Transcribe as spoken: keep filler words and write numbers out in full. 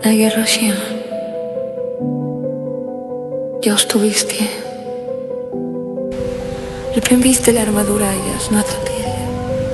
Najgorszy. Już tu viste. Lepiej viste la armadura, ellas, no te